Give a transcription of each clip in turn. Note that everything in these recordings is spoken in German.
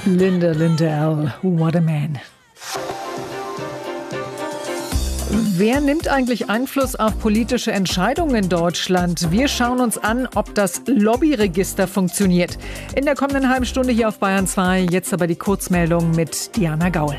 Linda Lindell, What a Man. Wer nimmt eigentlich Einfluss auf politische Entscheidungen in Deutschland? Wir schauen uns an, ob das Lobbyregister funktioniert. In der kommenden halben Stunde hier auf Bayern 2. Jetzt aber die Kurzmeldung mit Diana Gaul.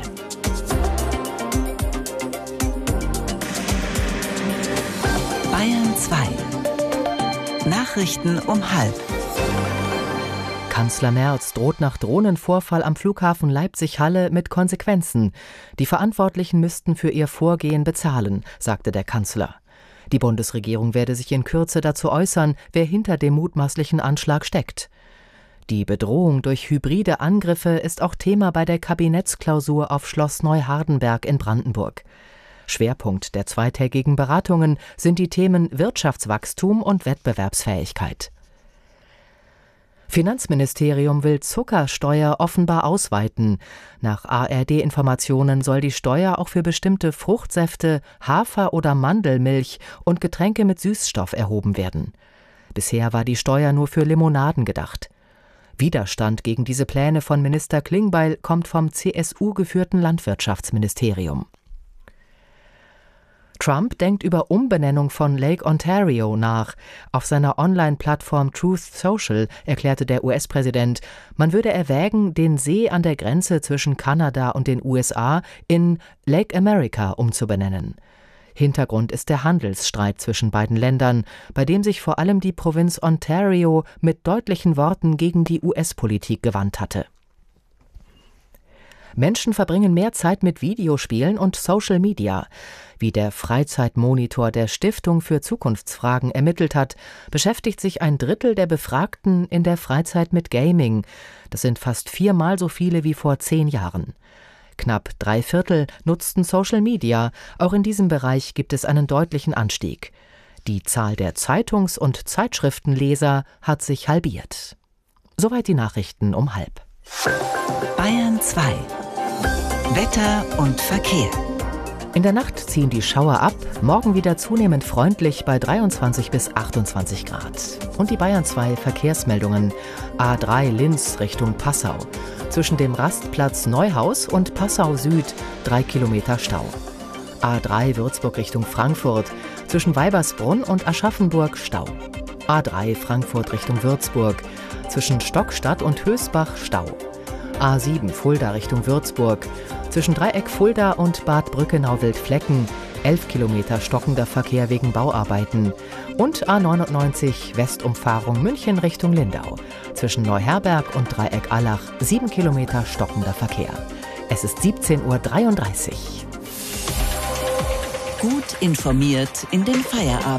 Bayern 2. Nachrichten um 12:30. Kanzler Merz droht nach Drohnenvorfall am Flughafen Leipzig-Halle mit Konsequenzen. Die Verantwortlichen müssten für ihr Vorgehen bezahlen, sagte der Kanzler. Die Bundesregierung werde sich in Kürze dazu äußern, wer hinter dem mutmaßlichen Anschlag steckt. Die Bedrohung durch hybride Angriffe ist auch Thema bei der Kabinettsklausur auf Schloss Neuhardenberg in Brandenburg. Schwerpunkt der zweitägigen Beratungen sind die Themen Wirtschaftswachstum und Wettbewerbsfähigkeit. Finanzministerium will Zuckersteuer offenbar ausweiten. Nach ARD-Informationen soll die Steuer auch für bestimmte Fruchtsäfte, Hafer- oder Mandelmilch und Getränke mit Süßstoff erhoben werden. Bisher war die Steuer nur für Limonaden gedacht. Widerstand gegen diese Pläne von Minister Klingbeil kommt vom CSU-geführten Landwirtschaftsministerium. Trump denkt über Umbenennung von Lake Ontario nach. Auf seiner Online-Plattform Truth Social erklärte der US-Präsident, man würde erwägen, den See an der Grenze zwischen Kanada und den USA in Lake America umzubenennen. Hintergrund ist der Handelsstreit zwischen beiden Ländern, bei dem sich vor allem die Provinz Ontario mit deutlichen Worten gegen die US-Politik gewandt hatte. Menschen verbringen mehr Zeit mit Videospielen und Social Media. Wie der Freizeitmonitor der Stiftung für Zukunftsfragen ermittelt hat, beschäftigt sich 1/3 der Befragten in der Freizeit mit Gaming. Das sind fast 4-mal so viele wie vor 10 Jahren. Knapp 3/4 nutzten Social Media. Auch in diesem Bereich gibt es einen deutlichen Anstieg. Die Zahl der Zeitungs- und Zeitschriftenleser hat sich halbiert. Soweit die Nachrichten um 12:30. Bayern 2. Wetter und Verkehr. In der Nacht ziehen die Schauer ab, morgen wieder zunehmend freundlich bei 23 bis 28 Grad. Und die Bayern 2 Verkehrsmeldungen. A3 Linz Richtung Passau. Zwischen dem Rastplatz Neuhaus und Passau Süd 3 Kilometer Stau. A3 Würzburg Richtung Frankfurt. Zwischen Weibersbrunn und Aschaffenburg Stau. A3 Frankfurt Richtung Würzburg. Zwischen Stockstadt und Hösbach Stau. A7 Fulda Richtung Würzburg. Zwischen Dreieck Fulda und Bad Brückenau-Wildflecken 11 Kilometer stockender Verkehr wegen Bauarbeiten. Und A99 Westumfahrung München Richtung Lindau. Zwischen Neuherberg und Dreieck Allach 7 Kilometer stockender Verkehr. Es ist 17:33 Uhr. Gut informiert in den Feierabend.